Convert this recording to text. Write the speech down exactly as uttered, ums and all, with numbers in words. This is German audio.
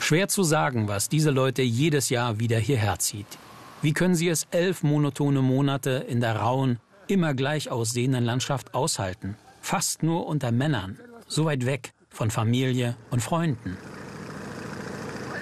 Schwer zu sagen, was diese Leute jedes Jahr wieder hierher zieht. Wie können sie es elf monotone Monate in der rauen, immer gleich aussehenden Landschaft aushalten? Fast nur unter Männern, so weit weg von Familie und Freunden.